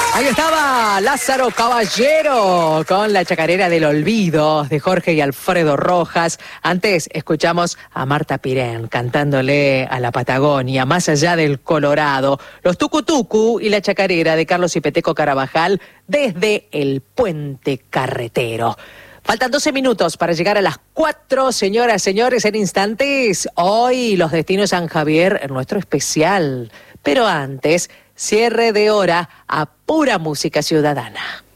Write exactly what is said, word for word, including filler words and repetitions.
Ahí estaba Lázaro Caballero con la chacarera del olvido de Jorge y Alfredo Rojas. Antes escuchamos a Marta Pirén cantándole a la Patagonia, más allá del Colorado. Los Tucu Tucu y la chacarera de Carlos y Peteco Carabajal desde el Puente Carretero. Faltan doce minutos para llegar a las cuatro, señoras, señores, en instantes. Hoy los destinos San Javier en nuestro especial. Pero antes, cierre de hora a pura música ciudadana.